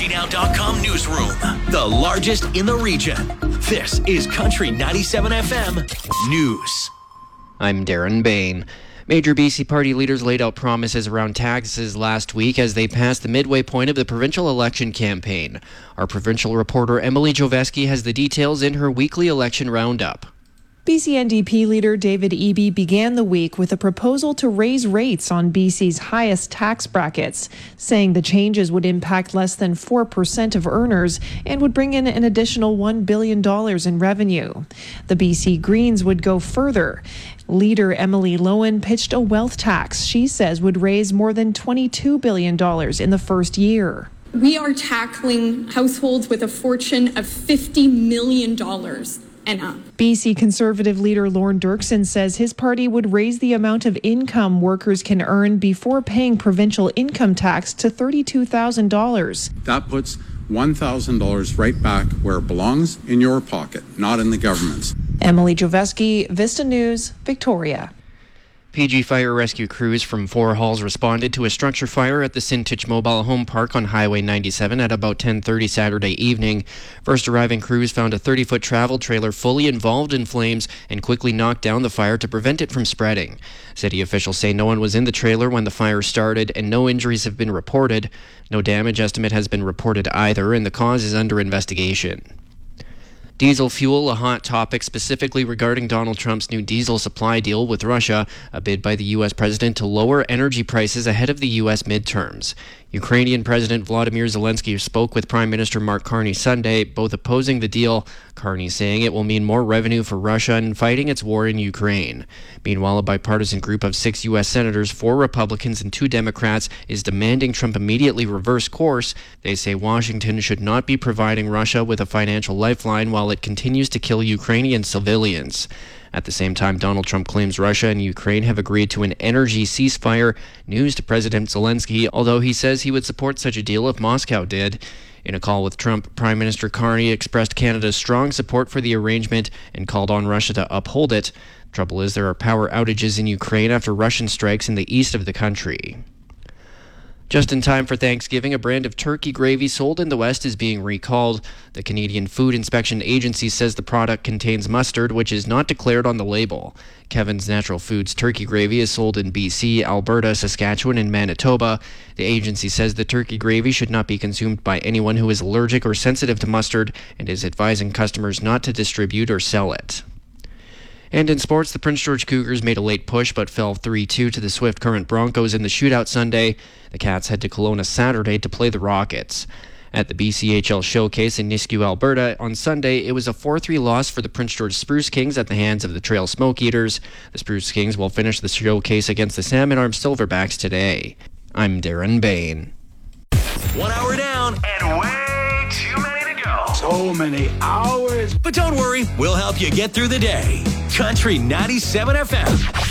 EnergyNow.com newsroom, the largest in the region. This is Country 97 FM News. I'm Darren Bain. Major BC party leaders laid out promises around taxes last week as they passed the midway point of the provincial election campaign. Our provincial reporter Emily Joveski has the details in her weekly election roundup. BC NDP leader David Eby began the week with a proposal to raise rates on BC's highest tax brackets, saying the changes would impact less than 4% of earners and would bring in an additional $1 billion in revenue. The BC Greens would go further. Leader Emily Lowen pitched a wealth tax she says would raise more than $22 billion in the first year. We are tackling households with a fortune of $50 million. BC Conservative leader Lorne Dirksen says his party would raise the amount of income workers can earn before paying provincial income tax to $32,000. That puts $1,000 right back where it belongs, in your pocket, not in the government's. Emily Joveski, Vista News, Victoria. PG fire rescue crews from Four Halls responded to a structure fire at the Sintich Mobile Home Park on Highway 97 at about 10:30 Saturday evening. First arriving crews found a 30-foot travel trailer fully involved in flames and quickly knocked down the fire to prevent it from spreading. City officials say no one was in the trailer when the fire started and no injuries have been reported. No damage estimate has been reported either, and the cause is under investigation. Diesel fuel, a hot topic specifically regarding Donald Trump's new diesel supply deal with Russia, a bid by the U.S. president to lower energy prices ahead of the U.S. midterms. Ukrainian President Vladimir Zelensky spoke with Prime Minister Mark Carney Sunday, both opposing the deal, Carney saying it will mean more revenue for Russia in fighting its war in Ukraine. Meanwhile, a bipartisan group of 6 U.S. senators, 4 Republicans and 2 Democrats, is demanding Trump immediately reverse course. They say Washington should not be providing Russia with a financial lifeline while it continues to kill Ukrainian civilians. At the same time, Donald Trump claims Russia and Ukraine have agreed to an energy ceasefire, news to President Zelensky, although he says he would support such a deal if Moscow did. In a call with Trump, Prime Minister Carney expressed Canada's strong support for the arrangement and called on Russia to uphold it. Trouble is, there are power outages in Ukraine after Russian strikes in the east of the country. Just in time for Thanksgiving, a brand of turkey gravy sold in the West is being recalled. The Canadian Food Inspection Agency says the product contains mustard, which is not declared on the label. Kevin's Natural Foods turkey gravy is sold in BC, Alberta, Saskatchewan, and Manitoba. The agency says the turkey gravy should not be consumed by anyone who is allergic or sensitive to mustard and is advising customers not to distribute or sell it. And in sports, the Prince George Cougars made a late push but fell 3-2 to the Swift Current Broncos in the shootout Sunday. The Cats head to Kelowna Saturday to play the Rockets. At the BCHL Showcase in Nisku, Alberta, on Sunday, it was a 4-3 loss for the Prince George Spruce Kings at the hands of the Trail Smoke Eaters. The Spruce Kings will finish the showcase against the Salmon Arm Silverbacks today. I'm Darren Bain. 1 hour down and way too many to go. So many hours. But don't worry, we'll help you get through the day. Country 97 FM.